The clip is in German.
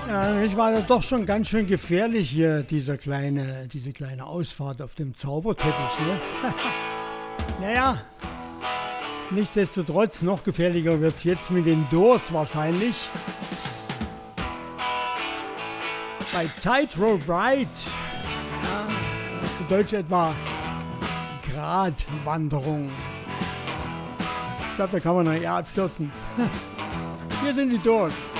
Ja, ich war ja doch schon ganz schön gefährlich hier, diese kleine Ausfahrt auf dem Zauberteppich. Ne? Naja, nichtsdestotrotz, noch gefährlicher wird es jetzt mit den Doors wahrscheinlich. Bei Tightrope Ride, ja, zu Deutsch etwa Gratwanderung. Ich glaube, da kann man noch eher abstürzen. Hier sind die Doors.